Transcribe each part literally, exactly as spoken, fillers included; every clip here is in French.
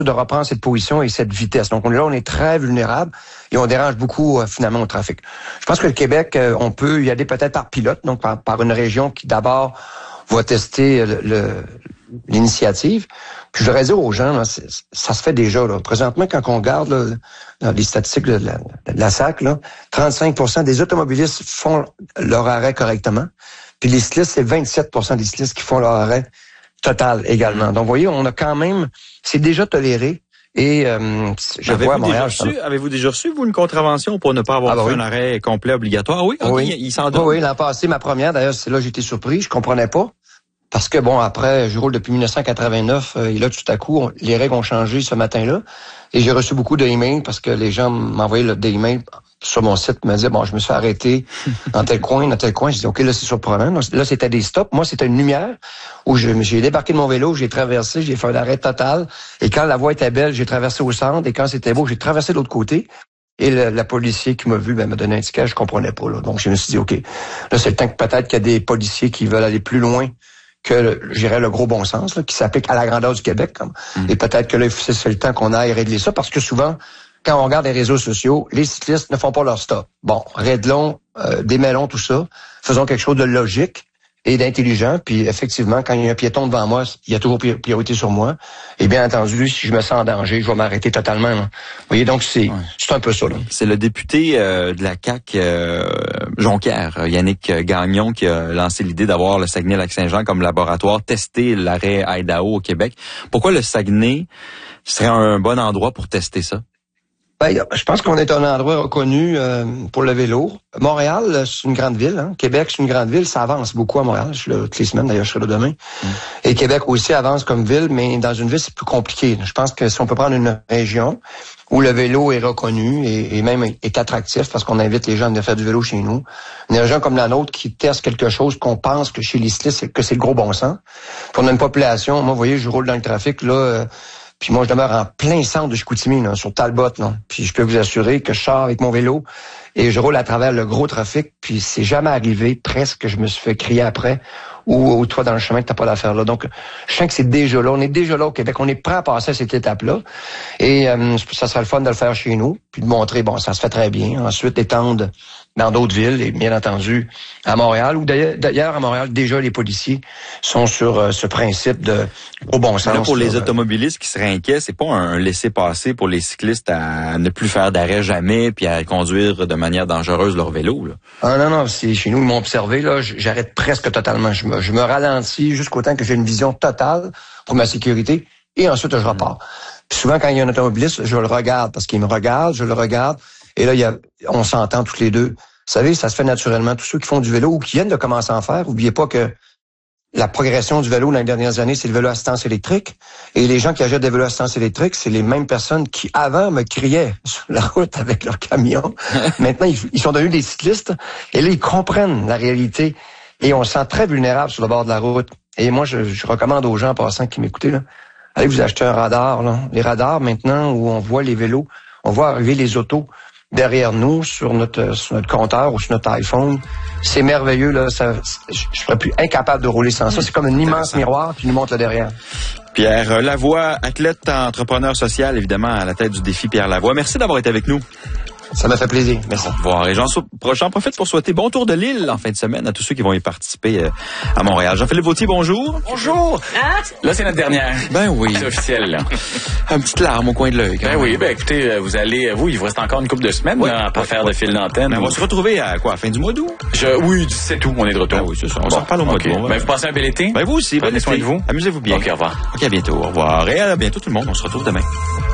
de reprendre cette position et cette vitesse. Donc on est là, on est très vulnérable et on dérange beaucoup euh, finalement au trafic. Je pense que le Québec, euh, on peut y aller peut-être par pilote, donc par, par une région qui d'abord va tester le, le, l'initiative. Puis je voudrais dire aux gens, là, ça se fait déjà. Là. Présentement, quand on regarde là, dans les statistiques de la, de la S A C, là, trente-cinq pour cent des automobilistes font leur arrêt correctement. Puis les cyclistes, c'est vingt-sept pour cent des cyclistes qui font leur arrêt total également. Donc, vous voyez, on a quand même, c'est déjà toléré. Et euh, je avez-vous vois à Montréal. Déjà reçu, avez-vous déjà reçu, vous, une contravention pour ne pas avoir ah, bah fait oui. un arrêt complet obligatoire? Ah oui, okay, oui. il s'en donne. Oui, oui, l'an passé, ma première, d'ailleurs, c'est là que j'ai été surpris, je comprenais pas. Parce que, bon, après, je roule depuis dix-neuf cent quatre-vingt-neuf, euh, et là, tout à coup, on, les règles ont changé ce matin-là. Et j'ai reçu beaucoup d'emails parce que les gens m'envoyaient des emails sur mon site, me disaient, bon, je me suis arrêté dans tel coin, dans tel coin. Je dis, OK, là, c'est surprenant. Là, c'était des stops. Moi, c'était une lumière où je, j'ai débarqué de mon vélo, j'ai traversé, j'ai fait un arrêt total. Et quand la voie était belle, j'ai traversé au centre. Et quand c'était beau, j'ai traversé de l'autre côté. Et le, la policier qui m'a vu, ben, m'a donné un ticket, je comprenais pas, là. Donc, je me suis dit, OK, là, c'est le temps que peut-être qu'il y a des policiers qui veulent aller plus loin que, je dirais, le gros bon sens, là, qui s'applique à la grandeur du Québec. Comme. Mmh. Et peut-être que là, c'est le temps qu'on aille régler ça, parce que souvent, quand on regarde les réseaux sociaux, les cyclistes ne font pas leur stop. Bon, réglons, euh, démêlons tout ça, faisons quelque chose de logique et d'intelligent, puis effectivement, quand il y a un piéton devant moi, il y a toujours priorité sur moi. Et bien entendu, si je me sens en danger, je vais m'arrêter totalement. Là. Vous voyez, donc c'est ouais. c'est un peu ça. Là. C'est le député euh, de la C A Q, euh, Jonquière, Yannick Gagnon, qui a lancé l'idée d'avoir le Saguenay-Lac-Saint-Jean comme laboratoire, tester l'arrêt Idaho au Québec. Pourquoi le Saguenay serait un bon endroit pour tester ça? Ben, je pense qu'on est un endroit reconnu euh, pour le vélo. Montréal, c'est une grande ville. Hein. Québec, c'est une grande ville. Ça avance beaucoup à Montréal. Je suis là toutes les semaines, d'ailleurs, je serai là demain. Mm. Et Québec aussi avance comme ville, mais dans une ville, c'est plus compliqué. Je pense que si on peut prendre une région où le vélo est reconnu et, et même est attractif, parce qu'on invite les gens à venir faire du vélo chez nous, une région comme la nôtre qui teste quelque chose qu'on pense que chez les cyclistes, que c'est le gros bon sens. Pour une population, moi, vous voyez, je roule dans le trafic, là... Euh, Puis moi, je demeure en plein centre de Chicoutimi, là, sur Talbot. Là. Puis je peux vous assurer que je sors avec mon vélo et je roule à travers le gros trafic. Puis c'est jamais arrivé, presque, que je me suis fait crier après ou, ou toi dans le chemin que t'as pas d'affaire là. Donc, je sens que c'est déjà là. On est déjà là au Québec. On est prêt à passer à cette étape-là. Et euh, ça serait le fun de le faire chez nous. Puis de montrer, bon, ça se fait très bien. Ensuite, étendre dans d'autres villes et bien entendu à Montréal. Ou d'ailleurs, d'ailleurs à Montréal, déjà, les policiers sont sur euh, ce principe de au bon sens. Là, pour les là, automobilistes qui seraient inquiets, c'est pas un laisser-passer pour les cyclistes à ne plus faire d'arrêt jamais puis à conduire de manière dangereuse leur vélo. Là. Ah non, non, c'est chez nous, ils m'ont observé, là, j'arrête presque totalement. Je me, je me ralentis jusqu'au temps que j'ai une vision totale pour ma sécurité et ensuite je repars. Puis souvent, quand il y a un automobiliste, je le regarde parce qu'il me regarde, je le regarde. Et là, il y a, on s'entend tous les deux. Vous savez, ça se fait naturellement. Tous ceux qui font du vélo ou qui viennent de commencer à en faire, n'oubliez pas que la progression du vélo dans les dernières années, c'est le vélo à assistance électrique. Et les gens qui achètent des vélos à assistance électrique, c'est les mêmes personnes qui, avant, me criaient sur la route avec leur camion. Maintenant, ils, ils sont devenus des cyclistes. Et là, ils comprennent la réalité. Et on se sent très vulnérable sur le bord de la route. Et moi, je, je recommande aux gens passants qui m'écoutaient, là, allez vous acheter un radar. Là. Les radars, maintenant, où on voit les vélos, on voit arriver les autos derrière nous sur notre sur notre compteur ou sur notre iPhone. C'est merveilleux, là. Ça, je, je serais plus incapable de rouler sans ça. C'est comme un immense miroir qui nous montre le derrière. Pierre Lavoie, athlète, entrepreneur social, évidemment, à la tête du défi Pierre Lavoie. Merci d'avoir été avec nous. Ça m'a fait plaisir. Merci. Au revoir. Et j'en, j'en profite pour souhaiter bon tour de l'île en fin de semaine à tous ceux qui vont y participer à Montréal. Jean-Philippe Vautier, bonjour. Bonjour. Ah? Là, c'est notre dernière. Ben oui. C'est officiel, là. Une petite larme au coin de l'œil. Ben oui, ben écoutez, vous allez, vous, il vous reste encore une couple de semaines, oui, là, à pas oui, faire oui. de fil d'antenne. Ben, on va se retrouver à quoi, à la fin du mois d'août? Je, oui, c'est tout, on est de retour. Ben oui, c'est ça. On bon, s'en reparle au mois okay. d'août. Ben, vous passez un bel été? Ben vous aussi. Prenez soin de vous. Amusez-vous bien. Ok, au revoir. Ok, à bientôt. Au revoir. Et à bientôt tout le monde. On se retrouve demain.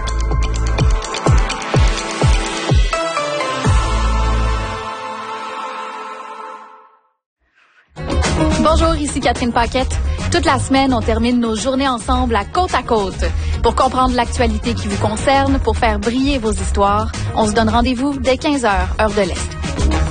Bonjour, ici Catherine Paquette. Toute la semaine, on termine nos journées ensemble à Côte à Côte. Pour comprendre l'actualité qui vous concerne, pour faire briller vos histoires, on se donne rendez-vous dès quinze heures, heure de l'Est.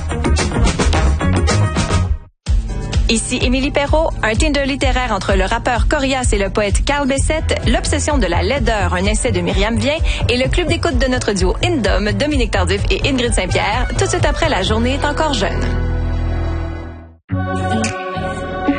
Ici Émilie Perrault, un Tinder littéraire entre le rappeur Corias et le poète Carl Bessette, l'obsession de la laideur, un essai de Myriam Vien et le club d'écoute de notre duo Indom, Dominique Tardif et Ingrid Saint-Pierre, tout de suite après La journée est encore jeune.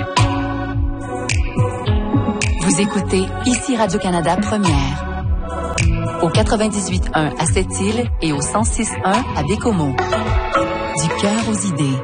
Vous écoutez ici Radio-Canada Première. au quatre-vingt-dix-huit un à Sept-Îles et au cent six un à Bécomo. Du cœur aux idées.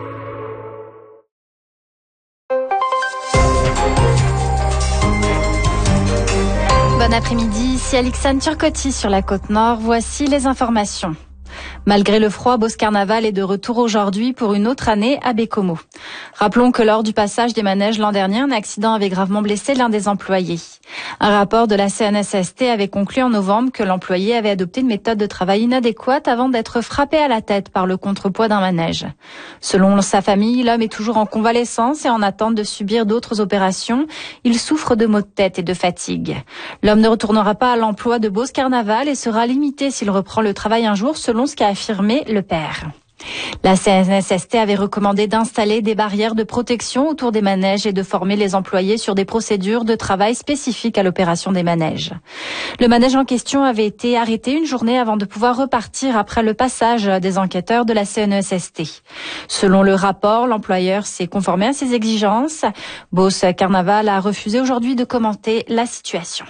Bon après-midi, ici Alixane Turcotti sur la Côte-Nord. Voici les informations. Malgré le froid, Beauce Carnaval est de retour aujourd'hui pour une autre année à Bécomo. Rappelons que lors du passage des manèges l'an dernier, un accident avait gravement blessé l'un des employés. Un rapport de la C N S S T avait conclu en novembre que l'employé avait adopté une méthode de travail inadéquate avant d'être frappé à la tête par le contrepoids d'un manège. Selon sa famille, l'homme est toujours en convalescence et en attente de subir d'autres opérations. Il souffre de maux de tête et de fatigue. L'homme ne retournera pas à l'emploi de Beauce Carnaval et sera limité s'il reprend le travail un jour, selon ce qu'a affirmé le père. La C N S S T avait recommandé d'installer des barrières de protection autour des manèges et de former les employés sur des procédures de travail spécifiques à l'opération des manèges. Le manège en question avait été arrêté une journée avant de pouvoir repartir après le passage des enquêteurs de la C N S S T. Selon le rapport, l'employeur s'est conformé à ses exigences. Beauce Carnaval a refusé aujourd'hui de commenter la situation.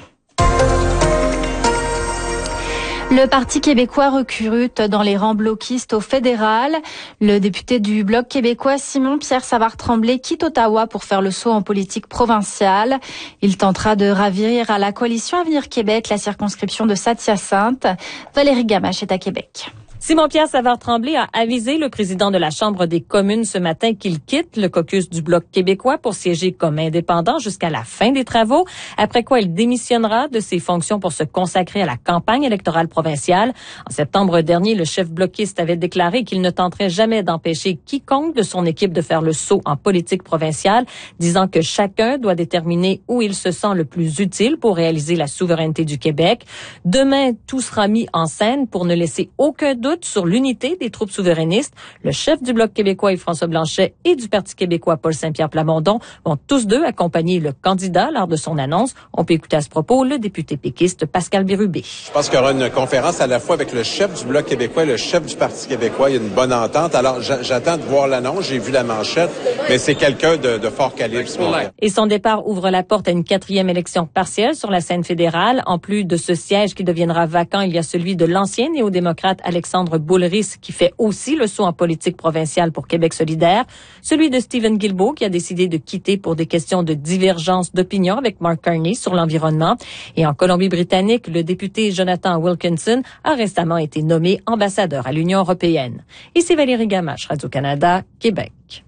Le Parti québécois recrute dans les rangs bloquistes au fédéral. Le député du Bloc québécois, Simon-Pierre Savard-Tremblay, quitte Ottawa pour faire le saut en politique provinciale. Il tentera de ravir à la coalition Avenir Québec la circonscription de Saint-Hyacinthe. Valérie Gamache est à Québec. Simon-Pierre Savard-Tremblay a avisé le président de la Chambre des communes ce matin qu'il quitte le caucus du Bloc québécois pour siéger comme indépendant jusqu'à la fin des travaux, après quoi il démissionnera de ses fonctions pour se consacrer à la campagne électorale provinciale. En septembre dernier, le chef bloquiste avait déclaré qu'il ne tenterait jamais d'empêcher quiconque de son équipe de faire le saut en politique provinciale, disant que chacun doit déterminer où il se sent le plus utile pour réaliser la souveraineté du Québec. Demain, tout sera mis en scène pour ne laisser aucun doute sur l'unité des troupes souverainistes. Le chef du Bloc québécois, Yves-François Blanchet, et du Parti québécois, Paul Saint-Pierre Plamondon, vont tous deux accompagner le candidat lors de son annonce. On peut écouter à ce propos le député péquiste Pascal Bérubé. Je pense qu'il y aura une conférence à la fois avec le chef du Bloc québécois et le chef du Parti québécois. Il y a une bonne entente. Alors, j'attends de voir l'annonce. J'ai vu la manchette, mais c'est quelqu'un de, de fort calibre. Et son départ ouvre la porte à une quatrième élection partielle sur la scène fédérale. En plus de ce siège qui deviendra vacant, il y a celui de l'ancien néo-démocrate Alexandre Boulris, qui fait aussi le saut en politique provinciale pour Québec solidaire, celui de Stephen Guilbeault, qui a décidé de quitter pour des questions de divergence d'opinion avec Mark Carney sur l'environnement. Et en Colombie-Britannique, le député Jonathan Wilkinson a récemment été nommé ambassadeur à l'Union européenne. Ici Valérie Gamache, Radio-Canada, Québec.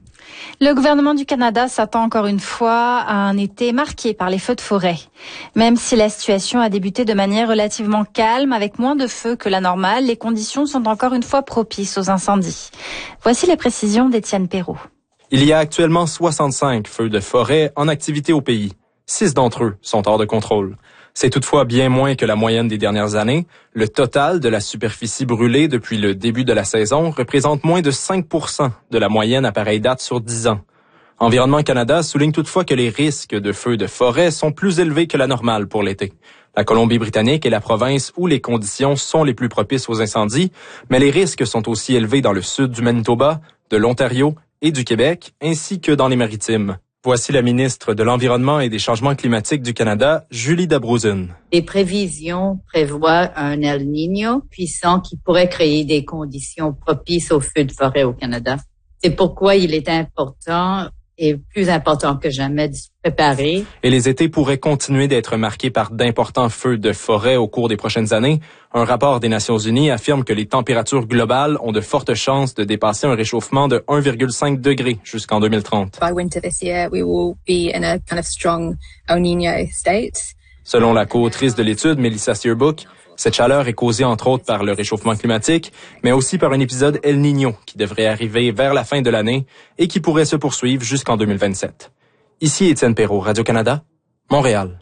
Le gouvernement du Canada s'attend encore une fois à un été marqué par les feux de forêt. Même si la situation a débuté de manière relativement calme, avec moins de feux que la normale, les conditions sont encore une fois propices aux incendies. Voici les précisions d'Étienne Perrault. Il y a actuellement soixante-cinq feux de forêt en activité au pays. Six d'entre eux sont hors de contrôle. C'est toutefois bien moins que la moyenne des dernières années. Le total de la superficie brûlée depuis le début de la saison représente moins de cinq pour cent de la moyenne à pareille date sur dix ans. Environnement Canada souligne toutefois que les risques de feux de forêt sont plus élevés que la normale pour l'été. La Colombie-Britannique est la province où les conditions sont les plus propices aux incendies, mais les risques sont aussi élevés dans le sud du Manitoba, de l'Ontario et du Québec, ainsi que dans les Maritimes. Voici la ministre de l'Environnement et des Changements climatiques du Canada, Julie Dabrouzen. Les prévisions prévoient un El Niño puissant qui pourrait créer des conditions propices aux feux de forêt au Canada. C'est pourquoi il est important et plus important que jamais de se préparer. Et les étés pourraient continuer d'être marqués par d'importants feux de forêt au cours des prochaines années. Un rapport des Nations Unies affirme que les températures globales ont de fortes chances de dépasser un réchauffement de un virgule cinq degré jusqu'en deux mille trente. By winter this year, we will be in a kind of strong El Niño state. Selon la co-autrice de l'étude, Melissa Searbook, cette chaleur est causée entre autres par le réchauffement climatique, mais aussi par un épisode El Niño qui devrait arriver vers la fin de l'année et qui pourrait se poursuivre jusqu'en deux mille vingt-sept. Ici Étienne Perrault, Radio-Canada, Montréal.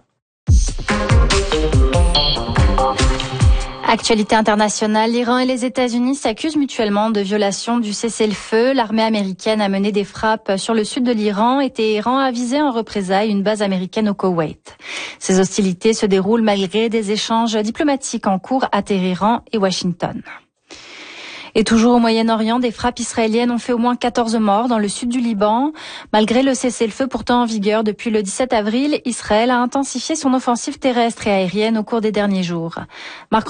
Actualité internationale, l'Iran et les États-Unis s'accusent mutuellement de violation du cessez-le-feu. L'armée américaine a mené des frappes sur le sud de l'Iran et Téhéran a visé en représailles une base américaine au Koweït. Ces hostilités se déroulent malgré des échanges diplomatiques en cours à Téhéran et Washington. Et toujours au Moyen-Orient, des frappes israéliennes ont fait au moins quatorze morts dans le sud du Liban. Malgré le cessez-le-feu pourtant en vigueur depuis le dix-sept avril, Israël a intensifié son offensive terrestre et aérienne au cours des derniers jours. Marc